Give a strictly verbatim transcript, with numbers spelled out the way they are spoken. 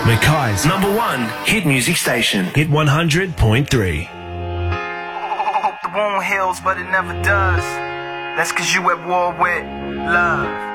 Mackay's number one hit music station. Hit one hundred point three. Hope the wound heals, but it never does. That's cause you at war with love.